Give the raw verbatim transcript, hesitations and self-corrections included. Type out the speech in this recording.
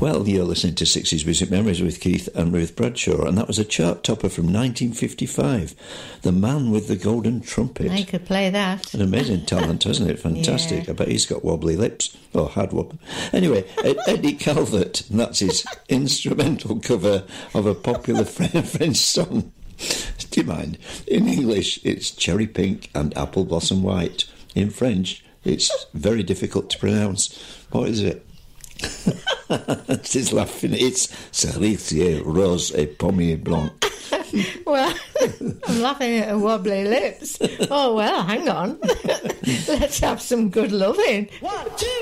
Well, you're listening to sixties Music Memories with Keith and Ruth Bradshaw, and that was a chart topper from nineteen fifty-five, The Man with the Golden Trumpet. I could play that. An amazing talent, hasn't it? Fantastic. Yeah. I bet he's got wobbly lips. Oh, had wobbly. Anyway, Eddie Calvert, and that's his instrumental cover of a popular French song. Do you mind? In English, it's Cherry Pink and Apple Blossom White. In French, it's very difficult to pronounce. What is it? She's laughing. It's Cerisier Rose et Pommier Blanc. Well, I'm laughing at her wobbly lips. Oh, well, hang on. Let's have some good loving. One, two.